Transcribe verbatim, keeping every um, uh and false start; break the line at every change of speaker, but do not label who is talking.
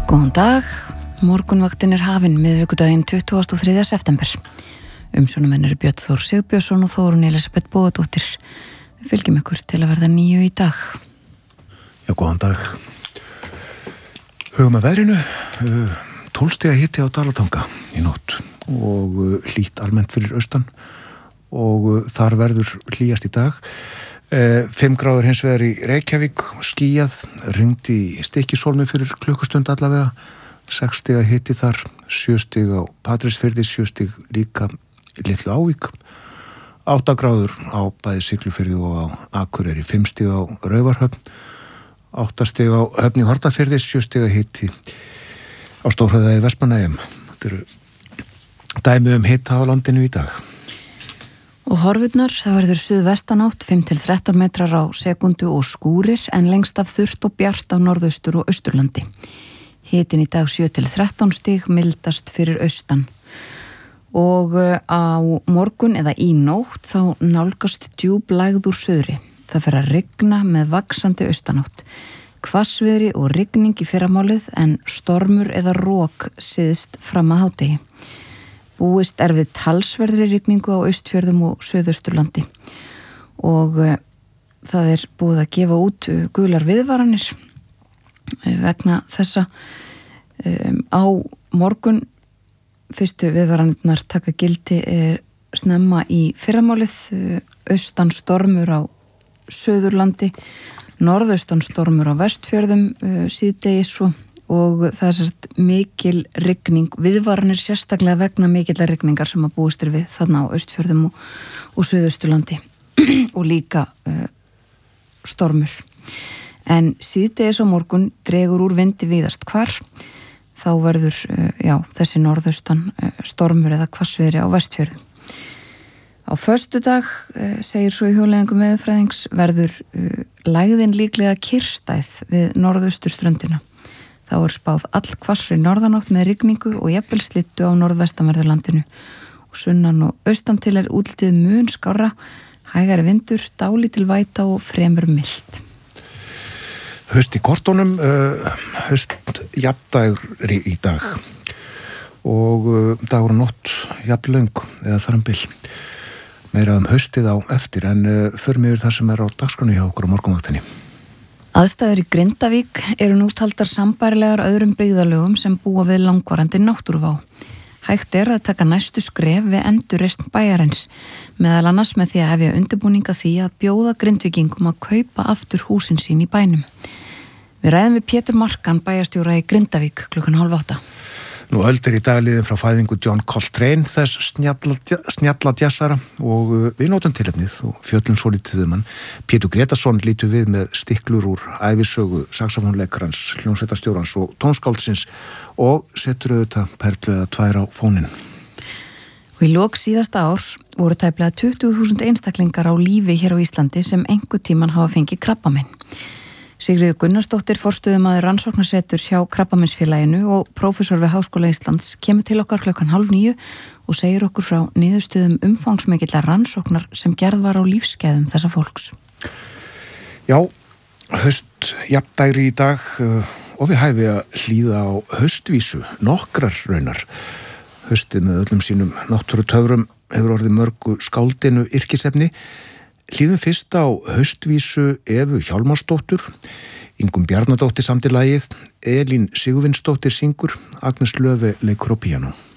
Góðan dag, morgunvaktin er hafin miðvikudaginn tuttugasta og þriðja september. Umsjónamenn eru Björn Þór Sigbjörnsson og Þórunn Elísabet Bóadóttir. Við fylgjum ykkur til að verða níu í dag.
Já, góðan dag. Hugum að veðrinu, tólf stiga hiti á Dalatanga í nótt og hlýtt almennt fyrir austan og þar verður hlýjast í dag. fimm gráður hins vegar í Reykjavík, skýjað, rigndi í Stykkishólmi fyrir klukkustund allavega, sex stiga hiti þar, sjö stig á Patreksfirði, sjö stig líka í Litlu Ávík, átta gráður á bæði Siglufirði og á Akureyri, fimm stig á Raufarhöfn, átta stig á Höfn í Hornafirði, sjö stiga hiti á Stórhöfða í Vestmannaeyjum. Þetta eru dæmi um hita á landinu í dag.
Og horfurnar, það verður suðvestanátt fimm til þrettán metrar á sekundu og skúrir en lengst af þurrt og bjart á norðaustur og austurlandi. Hitin í dag sjö til þrettán stig, mildast fyrir austan. Og á morgun eða í nótt þá nálgast djúp lægð úr suðri. Það fer að rigna með vaxandi austanátt. Hvassviðri og rigning í fyrramálið en stormur eða rok syðst fram að hádegi. Búist er við talsverðri rigningu á Austfjörðum og Suðausturlandi og uh, það er búið að gefa út uh, gular viðvaranir uh, vegna þessa um, á morgun. Fyrstu viðvaranirnar taka gildi uh, snemma í fyrramálið, uh, austan stormur á Suðurlandi, norðaustan stormur á Vestfjörðum uh, síðdegis og og það er sérst mikil rigning, viðvaranir sérstaklega vegna mikillar rigningar sem að búist er við þarna á Austfjörðum og, og Suðausturlandi og líka uh, stormur. En síðdegis á morgun dregur úr vindi víðast hvar, þá verður uh, já, þessi norðaustan uh, stormur eða hvassviðri á Vestfjörðum. Á föstudag, uh, segir svo í hugleiðingum veðurfræðings, verður uh, lægðin líklega kyrrstæð við norðausturströndina. Þá er spáð allhvassri norðanátt með rigningu og jafnvel slittu á norðvestanverðurlandinu og sunnan og austan til er útlitið mun skárra, hægari vindur, dálítil væta og fremur milt.
Haust í kortunum, uh, haust jafndægur í, í dag og uh, dagur og nótt jafnlöng eða þar um bil. Meira um haustið á eftir en uh, förum yfir það sem er á dagskránni hjá okkur á morgunvaktinni.
Aðstæður í Grindavík eru nú taldar sambærilegar öðrum byggðarlögum sem búa við langvarandi náttúruvá. Hægt er að taka næstu skref við endurreisn bæjarins, meðal annars með því að hefja undirbúninga því að bjóða Grindvíkingum að kaupa aftur húsin sín í bænum. Við ræðum við Pétur Markan, bæjarstjóra í Grindavík, klukkan hálf átta.
Nú öldir í dagliðin frá fæðingu John Coltrane, þess snjalla, snjalla djassara og við nótum tilefnið og fjöllum svo lítið um hann. Pétur Gretarsson lítur við með stiklur úr ævisögu saxofónleikarans, hljómsveitarstjórans og tónskáldsins og setur auðvitað perlu eða tvær á fóninn.
Og í lok síðasta árs voru tæplega tuttugu þúsund einstaklingar á lífi hér á Íslandi sem einhvern tíman hafa fengið krabbamein. Sigríður Gunnarsdóttir, forstöðumaður rannsóknarseturs hjá Krabbameinsfélaginu og prófessor við Háskóla Íslands, kemur til okkar klukkan hálf níu og segir okkur frá niðurstöðum umfangsmikillar rannsóknar sem gerð var á lífsgæðum þessa fólks.
Já, haust jafndægri í dag og við hæfi að hlýða á haustvísu, nokkrar raunar. Haustið með öllum sínum náttúrutöfrum hefur orðið mörgu skáldinu yrkisefni. Hlýðum fyrst á haustvísu Evu Hjálmarsdóttur, Ingunn Bjarnadóttir samdi lagið, Elín Sigurvinsdóttir syngur, Agnes Löfe leikur á píanó.